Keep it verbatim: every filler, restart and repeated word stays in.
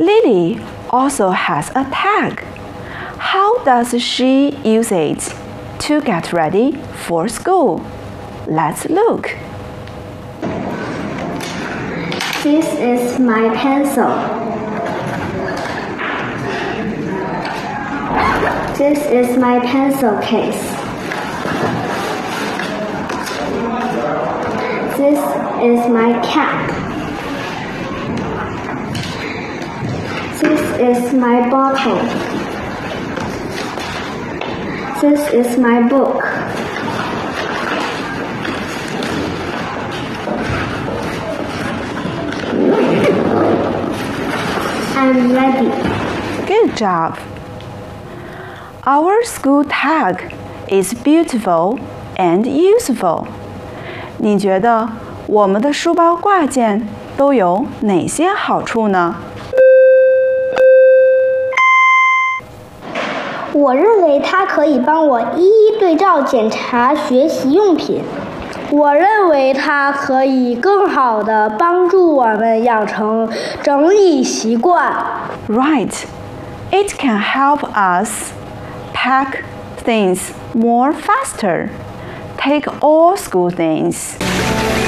Lily also has a tag. How does she use it to get ready for school? Let's look. This is my pencil. This is my pencil case. This is my cap. This is my bottle. This is my book. I'm ready. Good job. Our school tag is beautiful and useful. 你觉得我们的书包挂件都有哪些好处呢？ 我认为它可以帮我一一对照检查学习用品。我认为它可以更好地帮助我们养成整理习惯。 Right. It can help us pack things more faster. Take all school things.